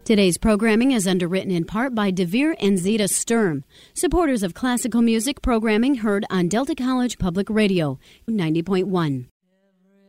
Today's programming is underwritten in part by DeVere and Zeta Sturm, supporters of classical music programming heard on Delta College Public Radio 90.1.